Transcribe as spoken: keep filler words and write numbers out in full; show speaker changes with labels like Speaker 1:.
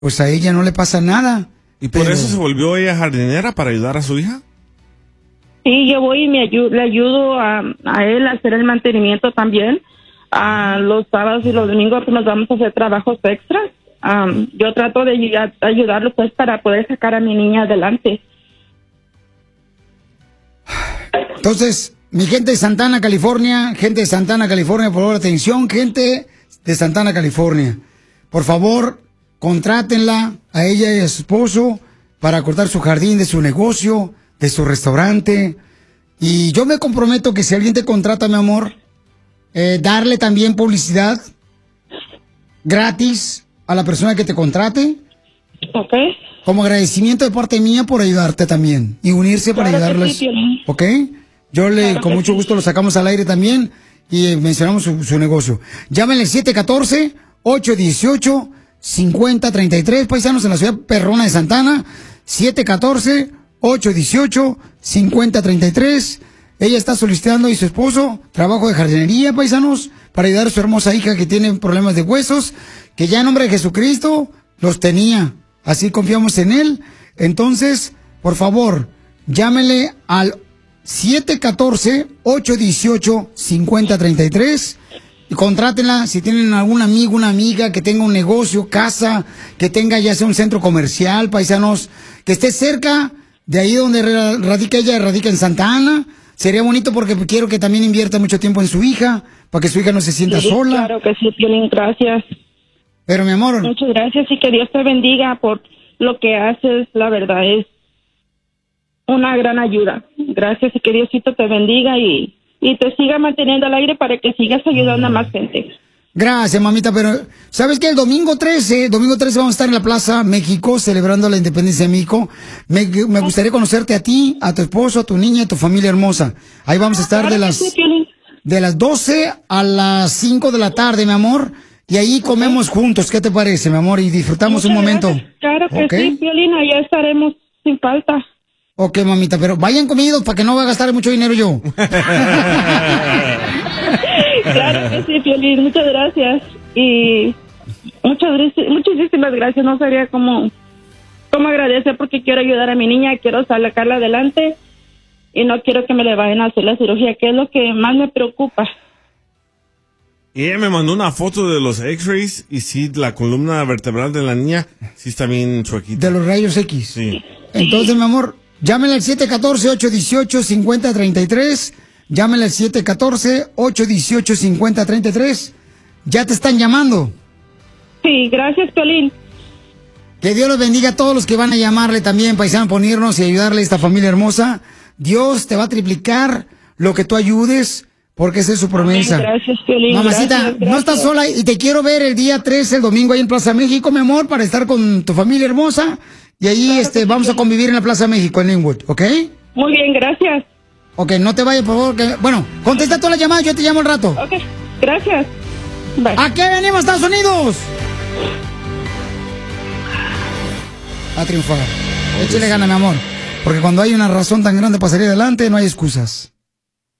Speaker 1: pues a ella no le pasa nada.
Speaker 2: ¿Y por
Speaker 1: pero...
Speaker 2: eso se volvió ella jardinera para ayudar a su hija?
Speaker 3: Sí, yo voy y me ayu- le ayudo a, a él a hacer el mantenimiento también. A los sábados y los domingos pues, nos vamos a hacer trabajos extras. Um, yo trato de ayudar, ayudarlo pues para poder sacar a mi niña adelante.
Speaker 1: Entonces, mi gente de Santana, California, gente de Santana, California, por favor, atención, gente de Santana, California. Por favor, contrátenla a ella y a su esposo para cortar su jardín de su negocio, de su restaurante. Y yo me comprometo que si alguien te contrata, mi amor, eh, darle también publicidad gratis a la persona que te contrate.
Speaker 3: Ok.
Speaker 1: Como agradecimiento de parte mía por ayudarte también y unirse para
Speaker 3: Claro que
Speaker 1: ayudarles.
Speaker 3: sí, Piolín.
Speaker 1: ¿Ok? Yo le,
Speaker 3: Claro
Speaker 1: con
Speaker 3: que
Speaker 1: mucho
Speaker 3: sí.
Speaker 1: gusto lo sacamos al aire también y eh, mencionamos su, su negocio. Llámenle siete uno cuatro, ocho uno ocho, cinco cero tres tres, paisanos, en la ciudad perrona de Santana. siete uno cuatro, ocho uno ocho, cinco cero tres tres. Ella está solicitando y su esposo trabajo de jardinería, paisanos, para ayudar a su hermosa hija que tiene problemas de huesos, que ya en nombre de Jesucristo los tenía. Así confiamos en él. Entonces, por favor, llámenle al siete uno cuatro, ocho uno ocho, cinco cero tres tres y contrátenla si tienen algún amigo, una amiga que tenga un negocio, casa, que tenga ya sea un centro comercial, paisanos, que esté cerca de ahí donde radica ella, radica en Santa Ana. Sería bonito porque quiero que también invierta mucho tiempo en su hija, para que su hija no se sienta
Speaker 3: Sí,
Speaker 1: sola.
Speaker 3: Claro que sí, Piolín, gracias.
Speaker 1: Pero mi amor.
Speaker 3: Muchas gracias y que Dios te bendiga por lo que haces, la verdad es una gran ayuda. Gracias y que Diosito te bendiga y, y te siga manteniendo al aire para que sigas ayudando a más gente.
Speaker 1: Gracias, mamita, pero ¿sabes qué? El domingo trece, domingo trece vamos a estar en la Plaza México celebrando la independencia de México. Me, me gustaría conocerte a ti, a tu esposo, a tu niña, a tu familia hermosa. Ahí vamos a estar
Speaker 3: Claro
Speaker 1: de
Speaker 3: que
Speaker 1: las
Speaker 3: sí, Piolín.
Speaker 1: de las doce a las cinco de la tarde, mi amor, y ahí comemos juntos. ¿Qué te parece, mi amor? Y disfrutamos un
Speaker 3: Muchas
Speaker 1: momento.
Speaker 3: gracias. Claro que
Speaker 1: ¿Ok?
Speaker 3: sí, Piolín, allá estaremos sin falta.
Speaker 1: Ok, mamita, pero vayan comidos para que no va a gastar mucho dinero yo.
Speaker 3: Claro que sí, Piolín, muchas gracias. Y muchas gracias, muchísimas gracias. No sabría cómo, cómo agradecer porque quiero ayudar a mi niña, quiero sacarla adelante y no quiero que me le vayan a hacer la cirugía, que es lo que más me preocupa.
Speaker 2: Y ella me mandó una foto de los X-rays y sí, la columna vertebral de la niña sí está bien chuequita.
Speaker 1: De los rayos X.
Speaker 2: Sí.
Speaker 1: Entonces, mi amor, llámenle al siete uno cuatro, ocho uno ocho, cinco cero tres tres. Llámenle al siete uno cuatro, ocho uno ocho, cinco cero tres tres. Ya te están llamando.
Speaker 3: Sí, gracias, Piolín.
Speaker 1: Que Dios los bendiga a todos los que van a llamarle también, paisano, por unirnos y ayudarle a esta familia hermosa. Dios te va a triplicar lo que tú ayudes, porque esa es su promesa.
Speaker 3: Amén, gracias, Piolín.
Speaker 1: Mamacita,
Speaker 3: Gracias, gracias.
Speaker 1: no estás sola y te quiero ver el día trece, el domingo, ahí en Plaza México, mi amor, para estar con tu familia hermosa. Y ahí
Speaker 3: Claro
Speaker 1: este,
Speaker 3: que sí,
Speaker 1: vamos a
Speaker 3: Piolín.
Speaker 1: convivir en la Plaza México, en Linwood, ¿ok?
Speaker 3: Muy bien, gracias.
Speaker 1: Ok, no te vayas, por favor. Que... Bueno, contesta todas las llamadas, yo te llamo al rato.
Speaker 3: Ok, gracias. Bye.
Speaker 1: ¿A qué venimos, Estados Unidos? A triunfar. Échale gana, mi amor. Porque cuando hay una razón tan grande para salir adelante, no hay excusas.